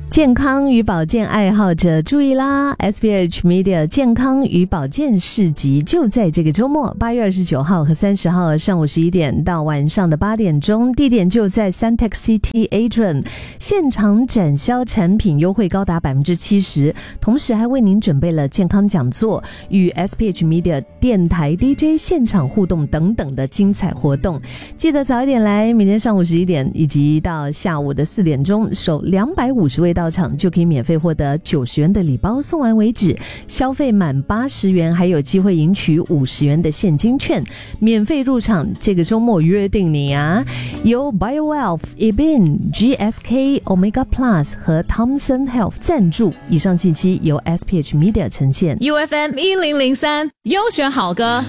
健康与保健爱好者注意啦 ！SPH Media 健康与保健市集就在这个周末，8月29号和30号上午11点到晚上的8点钟，地点就在 Suntec City Atrium， 现场展销产品优惠高达 70%， 同时还为您准备了健康讲座与 SPH Media 电台 DJ 现场互动等等的精彩活动。记得早一点来，明天上午11点以及到下午的4点钟，首250位到场就可以免费获得90元的礼包，送完为止。消费满80元还有机会赢取50元的现金券，免费入场。这个周末约定你啊！由 BioWealth、Ebin、GSK、Omega Plus 和 Thomson Health 赞助。以上信息由 SPH Media 呈现。 UFM 1003优选好歌。